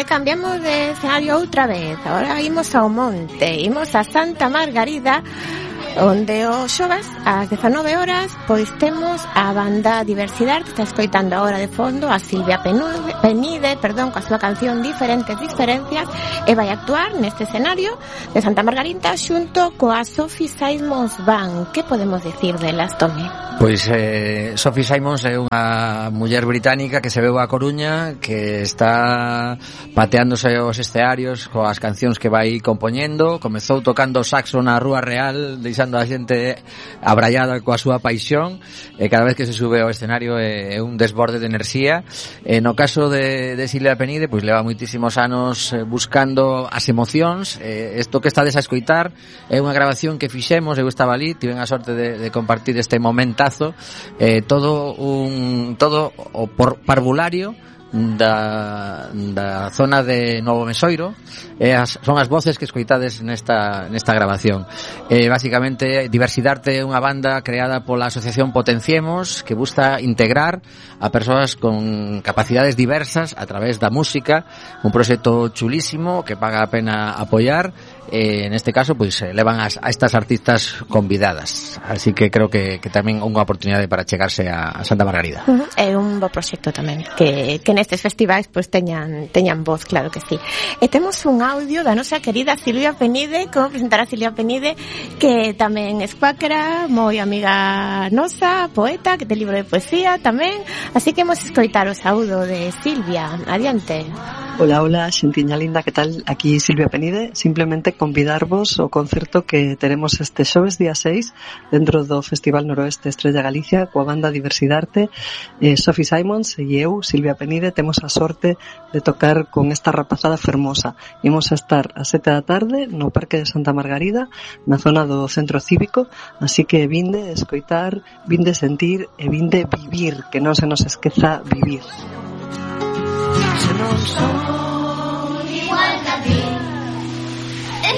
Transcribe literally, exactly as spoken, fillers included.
cambiamos de escenario outra vez. Ahora imos ao monte, imos a Santa Margarida, onde os xoves ás dezanove horas pois temos a banda Diversidade, que está escoitando agora de fondo a Silvia Penude, Penide, perdón, coa súa canción Diferentes Diferencias, e vai actuar neste escenario de Santa Margarita xunto coa Sophie Simons Band. Que podemos dicir delas, Tomé? Pois eh, Sophie Simons é unha muller británica que se veu a Coruña, que está pateándose os escenarios coas cancións que vai compoñendo. Comezou tocando saxo na Rúa Real, deixando a xente abraiada coa súa paixón, e cada vez que se sube ao escenario é un desborde de enerxía. E no caso de, de Silvia Penide, pois leva moitísimos anos buscando as emocións. Eh, isto que estades a escoitar é unha grabación que fixemos, eu estaba ali, tiven a sorte de, de compartir este momentazo. Eh, todo un todo o por parvulario da, da zona de Novo Mesoiro, e as, son as voces que escoitades nesta, nesta grabación. Eh, basicamente, Diversidade é unha banda creada pola Asociación Potenciemos, que busca integrar a persoas con capacidades diversas a través da música, un proxecto chulísimo que paga a pena apoiar. Eh, neste caso, pois, eh, levan as, a estas artistas convidadas, así que creo que, que tamén unha oportunidade para chegarse a, a Santa Margarida. Uh-huh. É un bo proxecto tamén, que, que nestes festivais pois teñan, teñan voz, claro que sí. E temos un audio da nosa querida Silvia Penide, como presentar a Silvia Penide, que tamén é cuáquera, moi amiga nosa, poeta, que ten libro de poesía tamén, así que imos escoitar o saúdo de Silvia. Adiante. Hola, hola, xentiña linda, que tal? Aquí Silvia Penide, simplemente convidarvos ao concerto que teremos este xoves día seis dentro do Festival Noroeste Estrella Galicia coa banda Diversidade, eh, Sophie Simons e eu, Silvia Penide, temos a sorte de tocar con esta rapazada fermosa. Imos a estar a sete da tarde no Parque de Santa Margarida, na zona do Centro Cívico, así que vinde escoitar, vinde sentir e vinde vivir, que non se nos esqueza vivir. Se non son igual que a ti.